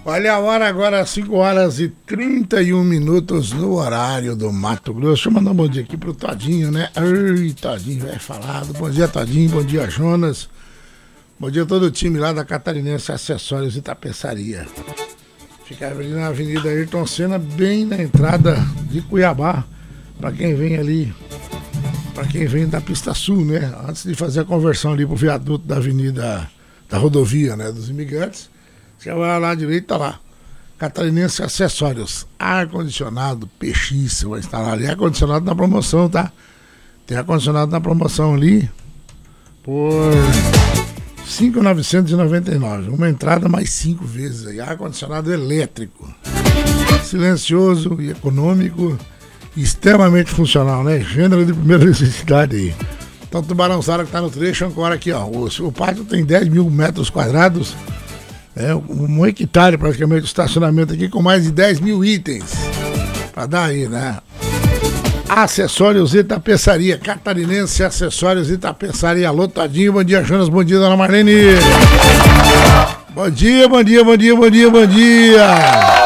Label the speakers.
Speaker 1: Olha a hora agora, 5 horas e 31 minutos no horário do Mato Grosso. Deixa eu mandar um bom dia aqui pro Todinho, né? Ai, Todinho, velho falado. Bom dia, Todinho. Bom dia, Jonas. Bom dia a todo o time lá da Catarinense Acessórios e Tapeçaria. Fica ali na Avenida Ayrton Senna, bem na entrada de Cuiabá. Pra quem vem ali, pra quem vem da Pista Sul, né? Antes de fazer a conversão ali pro viaduto da Avenida, da rodovia, né? Dos Imigrantes. Você vai lá à direita, lá. Catarinense Acessórios. Ar-condicionado, PX, você vai instalar ali. Ar-condicionado na promoção, tá? Tem ar-condicionado na promoção ali por R$ 5.999. Uma entrada mais 5 vezes aí. Ar-condicionado elétrico. Silencioso e econômico. Extremamente funcional, né? Gênero de primeira necessidade aí. Então, Tubarão Sara que tá no trecho, agora aqui, ó. O pátio tem 10 mil metros quadrados. É um hectare praticamente de estacionamento aqui com mais de 10 mil itens. Pra dar aí, né? Acessórios e Tapeçaria. Catarinense Acessórios e Tapeçaria. Alô, Tadinho. Bom dia, Jonas. Bom dia, dona Marlene. Bom dia, bom dia, bom dia, bom dia, bom dia.